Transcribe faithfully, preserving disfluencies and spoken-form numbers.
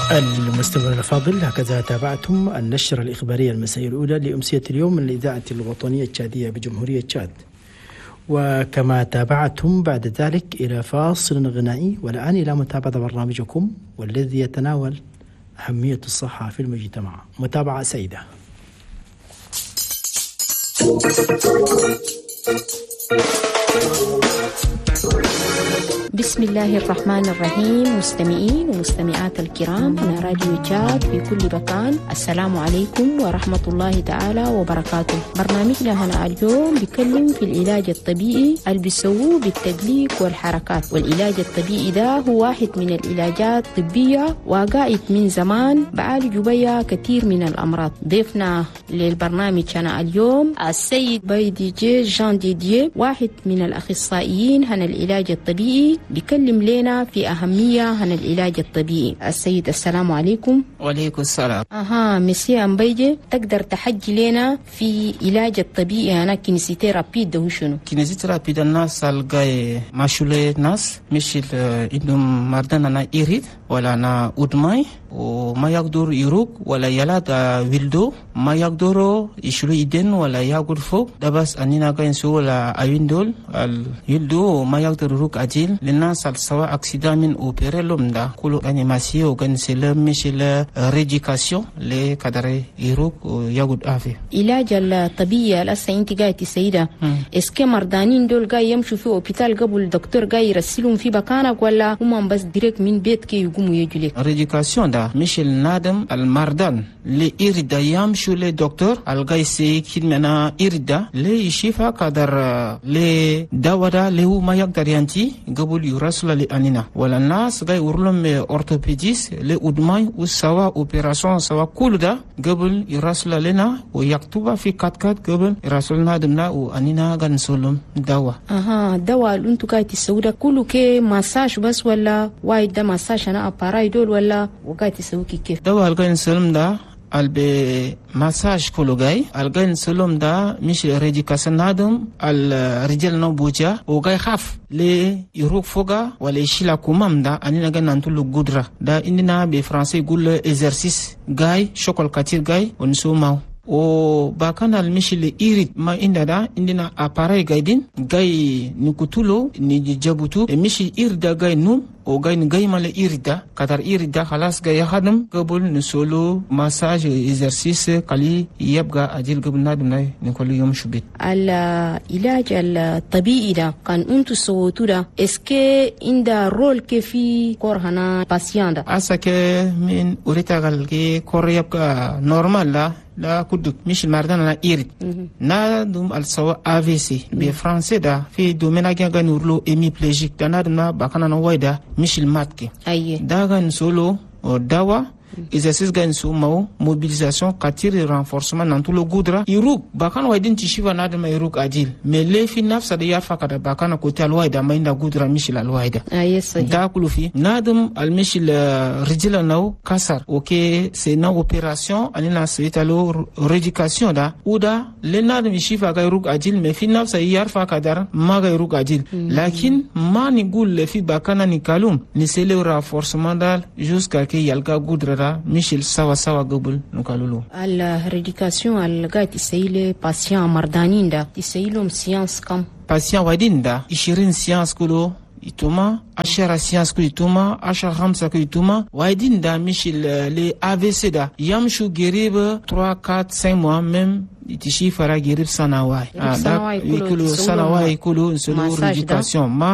المستمعون الأفاضل، هكذا تابعتم النشرة الإخبارية المسائية الأولى لأمسية اليوم من الإذاعة الوطنية التشادية بجمهورية تشاد، وكما تابعتم بعد ذلك إلى فاصل غنائي، والآن إلى متابعة برنامجكم والذي يتناول أهمية الصحة في المجتمع. متابعة سعيدة. بسم الله الرحمن الرحيم. مستمعين ومستمعات الكرام، هنا راديو تشاد في كل مكان، السلام عليكم ورحمة الله تعالى وبركاته. برنامجنا هنا اليوم بيتكلم في العلاج الطبيعي اللي بيسووه بالتدليك والحركات. والعلاج الطبيعي ده هو واحد من العلاجات الطبية وقائد من زمان بعالجوا بيها كثير من الأمراض. ضيفنا للبرنامج هنا اليوم السيد بايديجي جان ديديه، واحد من الأخصائيين هنا العلاج الطبيعي، بيكلم لنا في أهمية عن العلاج الطبيعي. السيد السلام عليكم. وعليكم السلام. أها مسيا أمبيجي، تقدر تحكي لنا في علاج الطبيعي أنا كينيسيثيرابي ده شنو؟ كينيسيثيرابي ده الناس الجاي ماشولة ناس مش إنهم مردنا أنا إيريد ولا أنا أودماي وما يقدر يروق ولا يلاد ويلدو ما يقدروا يشلو يدين ولا يقدر فوق ده بس أننا جاي نسوي ولا أيندول اليلدو ما يقدر يروق أجيل الناس سواء أكسيدا من أوبريلوم دا كله أنيماسيو وكان سلام مش لا ريديكاسيون لكدر يروق ويقعد أفي. علاج الطبيعي الأسا أنت جاي تسيدا إسكي مردانين دول جاي يمشوا في أوبيتال قبل الدكتور جاي يرسلهم في بكانك ولا هم بس ديريك من بيت كي يقوموا يجولك؟ ريديكاسيون دا مش النادم المردان اللي يريد يمشوا للدكتور الجاي سيكين منا يريد لي يشوفها كدر لدواء دا اللي هو ما يقدر ينتي قبل يرسل لأنينا ولا الناس جاي يورلهم أورثوبيديس لأدماي وسوا أوبراسيون سوا كل ده قبل يرسل لنا ويكتبها في كات كات قبل يرسلنا دمنا وأنينا جا نسولهم دواء. أها دواء اللي أنتو جاي تسوي ده كله كي مساج بس ولا وايد ده مساج أنا أباراي دول ولا وجاي تسوي كيف؟ دواء اللي جاي نسولهم ده البي مساج كله جاي الجاي نسولهم ده مش ريديكاسيون نادم الرجال نوبوجا وجاي خاف لي يروق فوقا ولا يشيل كومام ده أنينا جا ننتلو قدرة ده إننا بفرنسي يقول إكسرسيس جاي شغل كتير جاي ونسومه o bakana almishile irit ma inda da indina appareil gaidin gai nikutulo ni jabutu e mishi irda gai num o gai ni gai male irda kadar irda khalas gai khadam qabul ni solo massage exercice kali yabga ajil qabul nadim nay ni kullu yom shubit al ilaj al tabi'i da kan untu sowotu da eske inda role ke fi korhana patient da asake min urita gal ke kor yabga normal da لا كدك مش المردان أنا إيرد نا دوم السوا A V C بفرنسي دا في دومينا جا نورلو إمي بليجيك دا نا دوم باكنا نوايدا مش الماتكي أيه دا غا نسولو دوا exercice gain so mau mobilisation katir renforcement dans tout le goudra iruk bakan waidin tishiva na da mai iruk adil me lefi nafsa da yarfa kada bakan ko tal waida mai da goudra mishil al waida ayes da kulufi nadum al mishil rijila nau kasar okay c'est na opération anina c'est-à-dire rééducation da uda le nadum shifa ga iruk adil me fi nafsa yarfa kada ma ga iruk adil lakin mani gul le fi bakana ni kalum ni c'est le renforcement dal jusqu'à que yalga goudra Michel sawa sawa gobul nukalulu al rééducation al gat isile patient mardaninda isilum science kam patient wadinda ishirin science kulo ituma ashara science kulo ituma ashara khamsa kulo ituma wadinda Michel les A V C da yamshu gerib trois quatre cinq mois même itishi fara gerib sanawai sanawai kulo sanawai kulo solo rééducation